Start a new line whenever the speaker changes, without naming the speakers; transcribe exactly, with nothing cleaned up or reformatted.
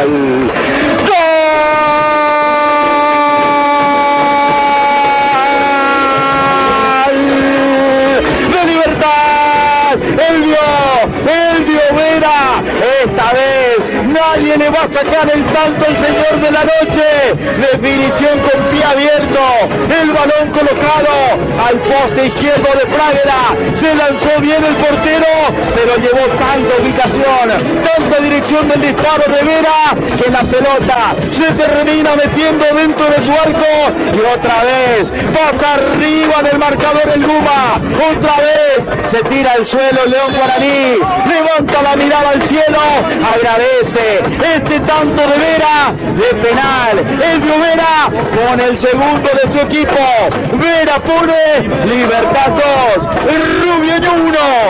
penal. Elvio Vera, esta vez nadie le va a sacar el tanto al señor de la noche. Definición con pie abierto, el balón colocado al poste izquierdo de Praguera, se lanzó bien el portero, pero llevó tanta ubicación, tanta dirección del disparo de Vera, que la pelota se termina metiendo dentro de su arco, y otra vez pasa arriba del marcador el Luma, otra vez se tira al suelo el León Guaraní, levanta la mirada al cielo, agradece este tanto de Vera, de penal. Elvio Vera con el segundo de su equipo. Vera pone Libertad dos, Rubio uno.